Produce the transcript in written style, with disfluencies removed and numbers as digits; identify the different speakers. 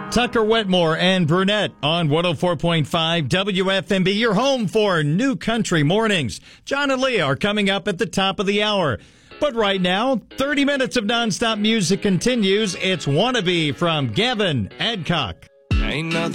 Speaker 1: Tucker Wetmore and Brunette on 104.5 WFMB, your home for New Country Mornings. John and Leah are coming up at the top of the hour. But right now, 30 minutes of nonstop music continues. It's Wannabe from Gavin Adcock.
Speaker 2: Ain't nothing